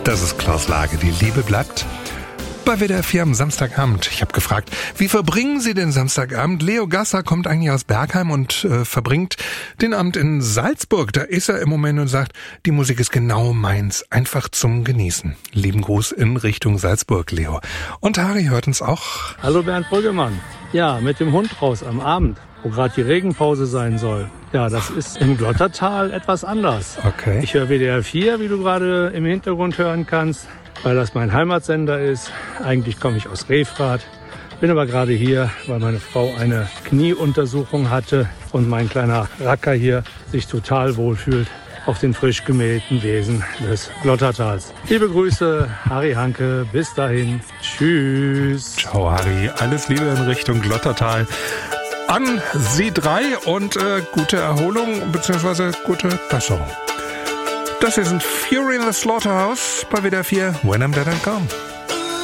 Das ist Klaus Lage. Die Liebe bleibt bei WDR 4 am Samstagabend. Ich habe gefragt, wie verbringen Sie den Samstagabend? Leo Gasser kommt eigentlich aus Bergheim und verbringt den Abend in Salzburg. Da ist er im Moment und sagt, die Musik ist genau meins, einfach zum Genießen. Lieben Gruß in Richtung Salzburg, Leo. Und Harry hört uns auch. Hallo Bernd Brüggemann. Ja, mit dem Hund raus am Abend, wo gerade die Regenpause sein soll. Ja, das ist im Glottertal etwas anders. Okay. Ich höre WDR 4, wie du gerade im Hintergrund hören kannst, weil das mein Heimatsender ist. Eigentlich komme ich aus Refrath, bin aber gerade hier, weil meine Frau eine Knieuntersuchung hatte und mein kleiner Racker hier sich total wohlfühlt auf den frisch gemähten Wesen des Glottertals. Liebe Grüße, Harry Hanke, bis dahin, tschüss. Ciao Harry, alles Liebe in Richtung Glottertal. An Sie drei und gute Erholung bzw. gute Besserung. Das hier sind Fury in the Slaughterhouse bei WDR 4, When I'm Dead and Gone.